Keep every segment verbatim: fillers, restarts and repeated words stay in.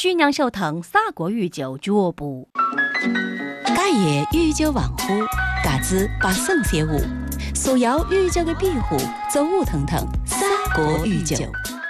徐娘小腾砂锅鱼酒脚步。 家业鱼酒王府，嘎子把生写物，所有鱼酒的庇护，走舞腾腾砂锅鱼酒。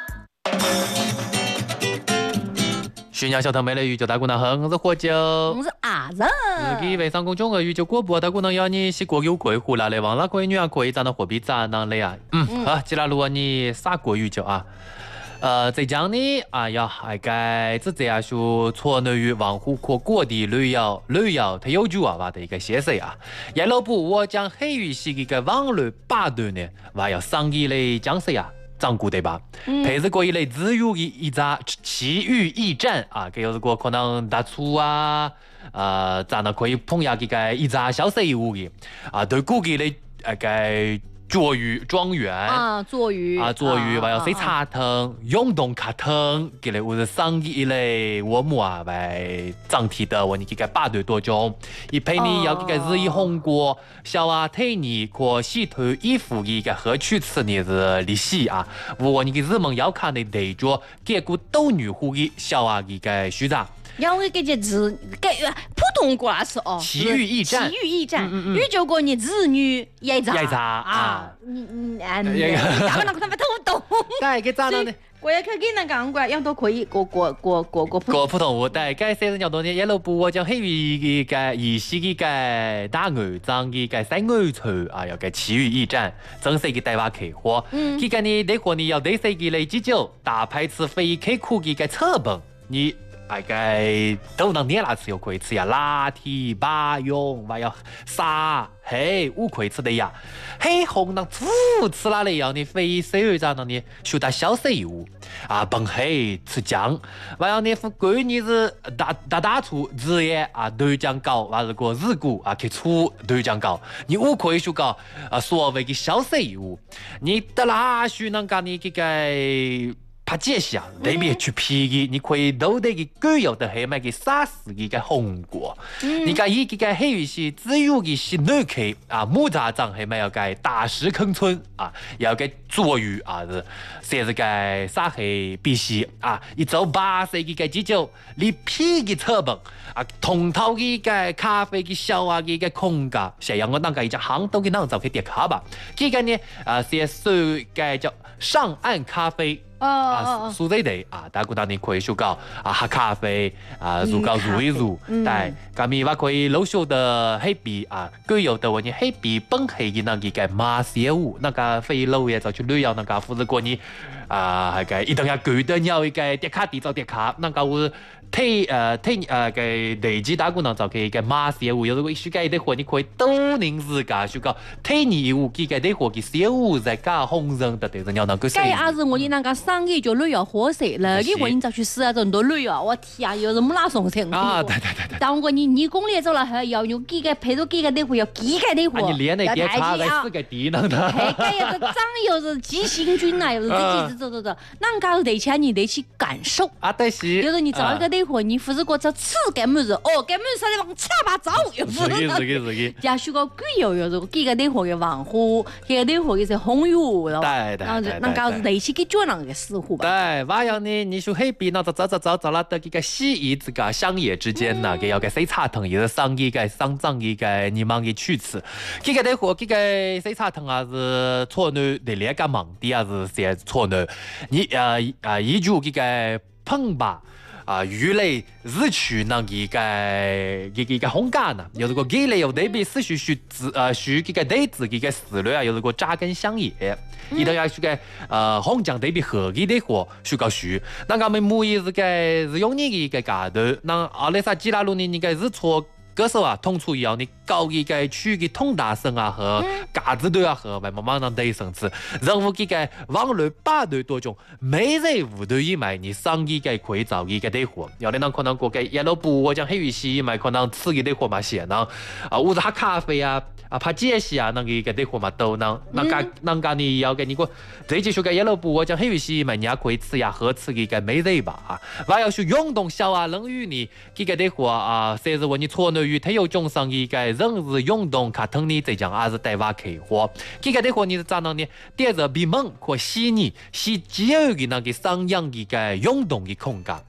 徐娘小腾美的鱼酒大姑娘好，我是喝酒， 我是阿仁。 自己微商公众的鱼酒果布大姑娘要你洗锅有贵湖来来往，那可以女啊可以咱的货币咋能来啊？嗯，嗯好，接下来你砂锅鱼酒啊。呃，浙江呢啊，要还该只这样说，错内于王湖可各地旅游旅游它有酒啊，话的一个写手啊。一老布我将黑鱼系一个网络把队呢，话要上亿的江水啊。掌故对吧？嗯，配置过一类自由的一扎奇遇驿站啊，给有个可能大厨啊，呃，咱们可以碰下这个一扎小食物的啊，对顾客的那个捉鱼庄园啊，捉鱼啊，捉鱼，还有水茶汤、永动卡汤，给了我是生意一类我们啊为整体的我你这个把对多种，一配呢要这个日一红锅，小啊腿呢可洗头衣服的一个何去吃呢是利息啊，我你个日梦要看的对着结果斗女户的小啊一个虚杂。 要我给这字，给普通话是哦， 奇遇驿站， 奇遇驿站，遇着过你子女也咋也咋啊？你你啊，大个那个他们都懂。 对，给咋了呢？ 我也看给那讲过，要都可以过过过过过过普通话。对，该三十年多年，一路步我将黑鱼个疑似的个大鹅章的个三鹅船啊，要个奇遇驿站，正式的带话客货。嗯，这个呢，那货呢要对谁的累积酒，大牌子非客苦的个成本，你。大概都能捏那次又可以吃呀，拉提、巴勇，还有沙嘿，五可以吃的呀。嘿，红囊初吃哪里要你非水儿咋能呢？学到小食一物啊，本黑吃姜，还有你副闺女是大大大厨职业啊，豆浆糕，还是个日骨啊去煮豆浆糕，你五可以学搞啊，所谓的小食一物，你得哪许能干你这个？怕解析啊，特别去皮的，你可以都得给狗油的黑买给沙士的个红果。嗯、你讲以这个黑鱼是只有的是内客啊，木栅长黑买要给大石坑村啊，要给捉鱼啊是，甚至个沙黑必须啊，一周八十个个鸡酒，你皮的成本啊，通透的个咖啡的小啊的个空价，像样我那个一家行都给那找去点卡吧，这个呢啊是属个叫上岸咖啡。啊，苏州的啊，大姑娘你可以学搞啊，喝咖啡啊，如搞入一入，但咁咪话可以老少的黑比啊，具有的我你黑比本黑的那个马歇舞，那个飞楼也就去旅游那个，或者过你啊，那个一定要具的要一个点卡地找点卡，那个我推呃推呃个累计大姑娘就可以个马歇舞，有如果需要的话，你可以都能自家学搞推你舞，几个的话，嘅小舞在搞红人的对人要能够。 该也是我哋那个生意就旅游合适了，你话你就去试下很多旅游，我天啊，有什么那种程度啊？对对对对。 但我你你公里走了还要用几个配到几个的货，要几个的货。 你连那点差在四个地能的。 嘿，该又是长又是急行军啊，又是自己走走走，那搞得起你得去感受啊，对是。 有时你找一个的货，你不是过这吃干么子哦，干么子的往吃吧走，又不是。是的，是的，是的。 加许个贵油又是几个的货嘅王虎，几个的货嘅是红油，然后然后那搞是得起给做那个师傅吧。 对，还有呢，你说黑比那走走走走走了的这个西夷这个乡野之间呐，给要个水茶汤，也是上一个上涨一个你忙嘅去吃，这个的货，这个水茶汤啊是错呢，的那个忙的啊是些错呢，你呃啊依据这个碰吧。啊，鱼类日取那一个一个一个烘干呢，有这个鱼类有特别是需需自呃需这个袋子这个饲料啊，有这个扎根香叶，一定要需个呃烘酱特别合的的货需个需。那我们母鱼是个是用你一个价头，那阿拉啥几大路呢？你个日错。歌手啊，通出以后，你搞一个区的通大声啊和嘎子队啊和外慢慢让对甚至任务这个网络把对多种，每人无对一买你上一个可以找一个对货，有的人可能过个一路不我讲黑鱼西买可能吃一对货嘛些呢啊，或者喝咖啡啊啊怕解析啊那个一个对货嘛都能那个那个你要给你个这继续个一路不我讲黑鱼西买你也可以吃呀和吃一个每人吧啊，还要去运动小啊冷雨呢这个对货啊，甚至我你错呢。与他有种上一个人日运动卡通呢，这讲还是带话客货。这个的话你是咋样呢？第二个比猛和细腻，是只有的那个上扬一个运动的空间。